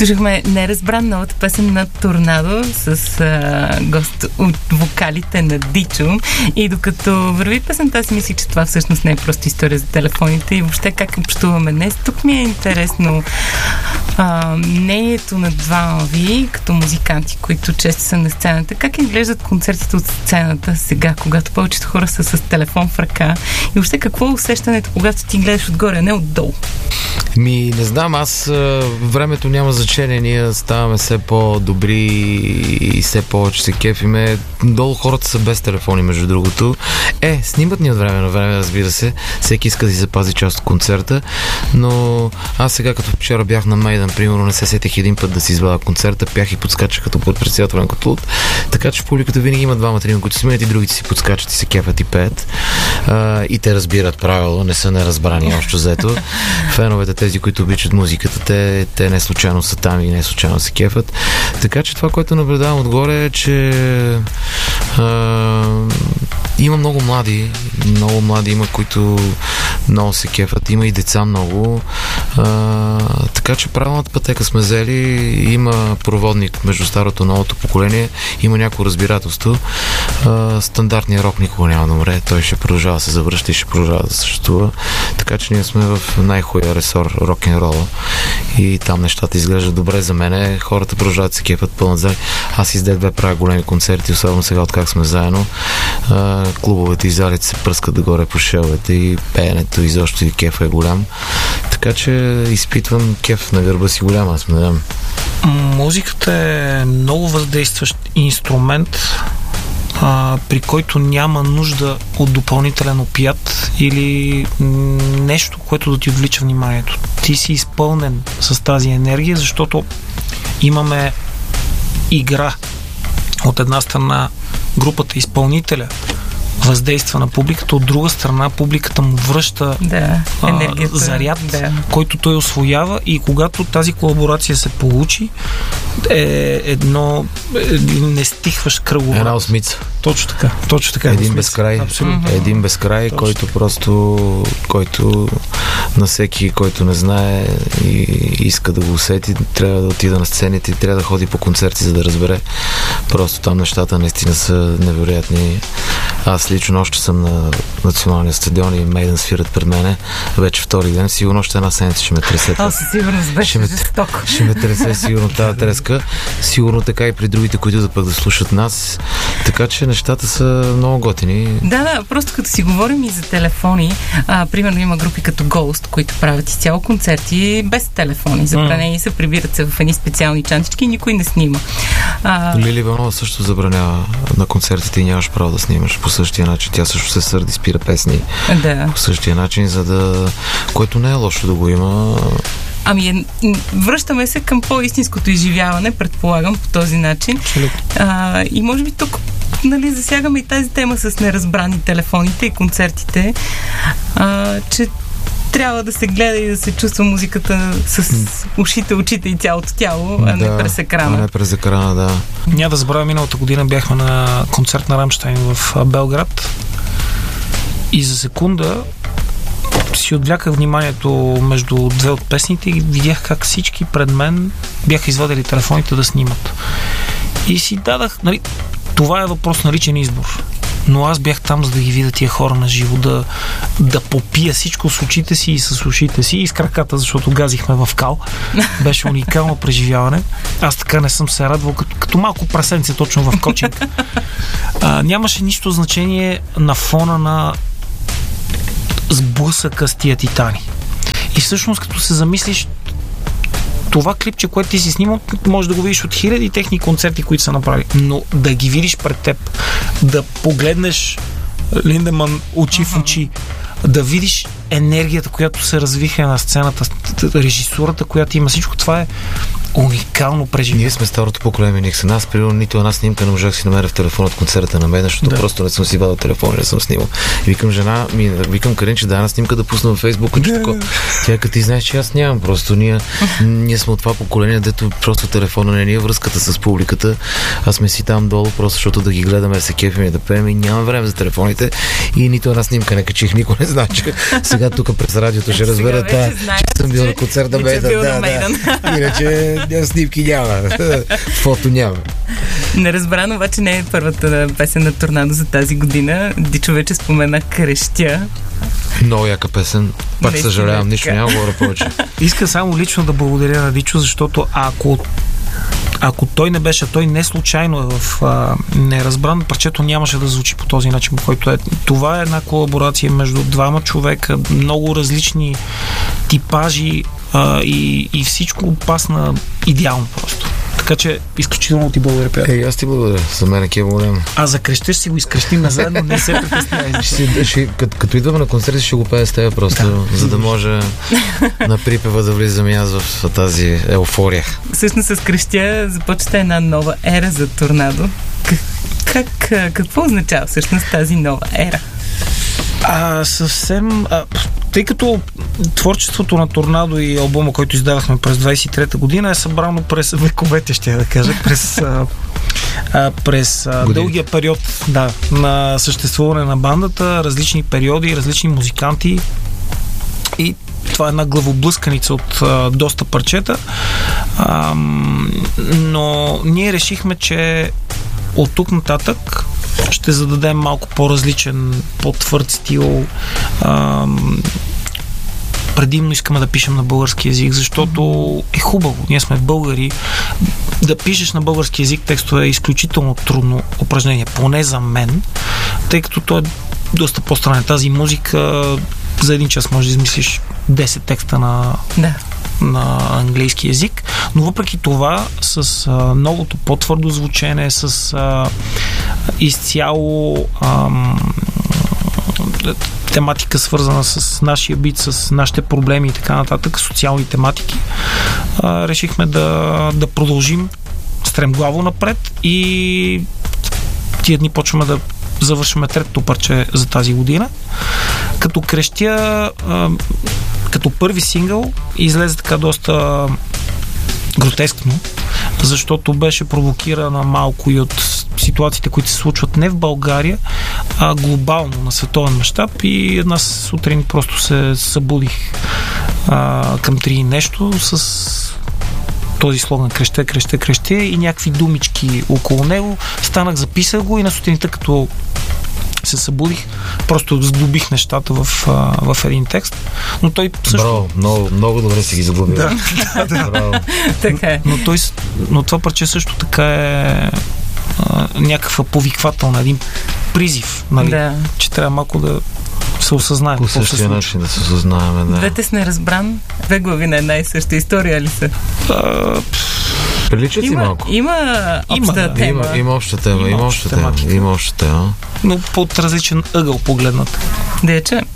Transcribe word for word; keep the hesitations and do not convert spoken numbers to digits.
Слушахме неразбран новата песен на Торнадо с а, гост от вокалите на Дичо. И докато върви песента, си мислих, че това всъщност не е просто история за телефоните и въобще как общуваме днес. Тук ми е интересно а, мнението на двама ви, като музиканти, които често са на сцената. Как изглеждат концертите от сцената сега, когато повечето хора са с телефон в ръка? И въобще какво е усещането, когато ти гледаш отгоре, а не отдолу? Ми, не знам, аз времето няма значение, ние ставаме все по-добри и все повече се кефиме. Долу хората са без телефони, между другото. Е, снимат ни от време на време, разбира се. Всеки иска да си запази част от концерта, но аз сега, като вчера бях на Мейдън, примерно, не се сетих един път да си извада концерта, пях и подскачах като председател на Котлут, така че в публиката винаги има двама-трима, които снимат и другите си подскачат и се кефят и пеят. А, и те разбират правило, не са неразбрани общо взето. Феновете, тези, които обичат музиката, те, те не случайно са там и не случайно се кефат. Така че това, което наблюдавам отгоре е, че а, има много млади, много млади има, които много се кефат, има и деца много. А, така че правилната пътека сме взели, има проводник между старото и новото поколение, има някакво разбирателство. А, стандартният рок никога няма да умре, той ще продължава да се завръща и ще продължава да съществува. Така че ние сме в най-хуя ресор рок-н-рола и там нещата изглеждат добре за мене. Хората продължават да се кефат пълнат зали. Аз и с Д2 правя големи концерти, особено сега, от как сме заедно. А, клубовете и залите се пръскат догоре по шеловете и пеенето изобщо и кефа е голям. Така че изпитвам кеф на гърба си голям, аз не знам. Музиката е много въздействащ инструмент, а, при който няма нужда от допълнителен опият или нещо, което да ти отвлича вниманието. Ти си изпълнен с тази енергия, защото имаме игра. От една страна групата изпълнителя въздейства на публиката, от друга страна публиката му връща да, а, заряд, да, който той освоява, и когато тази колаборация се получи, е едно е, нестихващ кръговрат. Една осмица. Точно така. Точно така. Един безкрай. Абсолютно. Един безкрай, точно. който просто който на всеки, който не знае и иска да го усети, трябва да отида на сцените и трябва да ходи по концерти, за да разбере. Просто там нещата наистина са невероятни. Аз лично още съм на националния стадион и Мейдън свират пред мене вече втори ден. Сигурно още една седмица ще ме тресе. Аз със сигурност беше жестоко. Ще ме тресе сигурно тази треска. Сигурно така и при другите, които да пък да слушат нас. Така че нещата са много готини. Да, да, просто като си говорим и за телефони, а, примерно има групи като Ghost, които правят изцяло концерти без телефони. Забранени са, прибират се в едни специални чантички и никой не снима. А... Лили Иванова също забранява на концертите и нямаш право да снимаш по същия начин. Тя също се сърди, спира песни да. по същия начин, за да... което не е лошо да го има. Ами, връщаме се към по-истинското изживяване, предполагам, по този начин. А, и може би тук, нали, засягаме и тази тема с неразбрани телефоните и концертите, а, че трябва да се гледа и да се чувства музиката с ушите, очите и цялото тяло, а не да, през екрана. А не през екрана, да. Няма да забравя, миналата година бяхме на концерт на Рамщайн в Белград и за секунда си отвляках вниманието между две от песните и видях как всички пред мен бяха извадили телефоните да снимат. И си дадах, нали, това е въпрос на личен избор. Но аз бях там, за да ги видя тия хора на живо, да, да попия всичко с очите си и с ушите си и с краката, защото газихме в кал. Беше уникално преживяване. Аз така не съм се радвал, като, като малко прасенце точно в кочинг. А, нямаше нищо значение на фона на сблъсъка с тия титани. И всъщност, като се замислиш, това клипче, което ти си снимал, може да го видиш от хиляди техни концерти, които са направили. Но да ги видиш пред теб, да погледнеш Линдеман очи в очи, да видиш енергията, която се развиха на сцената, режисурата, която има, всичко това е уникално преживяване. Ние сме старото поколение Никсън. Аз, примерно, нито една снимка не можах си намеря в телефона от концерта на мен, защото да. просто не съм си вадил телефон и не съм снимал. И викам жена, ми, викам Карин, че да една снимка да пусна във Фейсбук. Да. Тя като ти знаеш, че аз нямам. Просто ние, ние сме от това поколение, дето просто телефона не ни е връзката с публиката. Аз сме си там долу, просто защото да ги гледаме, да се кефим и да пеем и нямам време за телефоните. И нито една снимка не качих, никой не знае, че сега тук през радиото ще разберат, че съм бил на концерт на Мейдън. Да, да. Иначе Снимки няма. Фото няма. Неразбрано обаче не е първата песен на Торнадо за тази година. Дичо вече спомена Крещя. Много яка песен. Пак съжалявам, нищо няма говоря повече. Иска само лично да благодаря на Дичо, защото ако ако той не беше, той не случайно е в а, неразбран, парчето нямаше да звучи по този начин, по който е. Това е една колаборация между двама човека, много различни типажи а, и, и всичко пасна идеално просто. Така че изключително ти благодаря, приятел. Ей, аз ти благодаря. За мен е голям. А за Крещеш си го изкрещим назаедно, не се притеснявай. Като, като идваме на концерти, ще го пея с теб просто, да, за да може на припева да влизам и аз в тази еуфория. Всъщност с Крещя започва една нова ера за Торнадо. Как, как, какво означава всъщност тази нова ера? А, съвсем... А, тъй като творчеството на Торнадо и албума, който издавахме през двайсет и трета година, е събрано през вековете, ще я да кажа, през, а, а, през а, дългия период да, на съществуване на бандата, различни периоди, различни музиканти и това е една главоблъсканица от а, доста парчета. А, но ние решихме, че от тук нататък ще зададем малко по-различен, по-твърд стил. А, предимно искаме да пишем на български език, защото е хубаво. Ние сме българи. Да пишеш на български език текстове е изключително трудно упражнение, поне за мен, тъй като той е доста по-странен. Тази музика за един час можеш да измислиш десет текста на... Да. на английски език, но въпреки това с а, новото по-твърдо звучене, с а, изцяло ам, тематика свързана с нашия бит, с нашите проблеми и така нататък, социални тематики, а, решихме да, да продължим стремглаво напред и тия дни почваме да завършваме третото парче за тази година. Като Крещя а, като първи сингъл излезе така доста гротескно, защото беше провокирана малко и от ситуациите, които се случват не в България, а глобално, на световен мащаб, и една сутрин просто се събудих а, към три нещо с този слоган Крещя, Крещя, Крещя и някакви думички около него. Станах, записах го и на сутринта, като се събудих, просто сглобих нещата в, в един текст. Но той също... Браво, много, много добре си ги заглобил. Да, да, да. Браво. Така е. Но, той, но това парче също така е а, някаква повиквателна, един призив, нали? Да. Че трябва малко да се осъзнаем. По същия начин да се осъзнаем, да. Двете с неразбран, две глави на една и съща история ли са? А, Приличат си малко. Има обща Има, да. тема. Има, има обща тема, има, Има обща обща тема. тематика. Има обща тема. но под различен ъгъл погледнат. Да я чуем.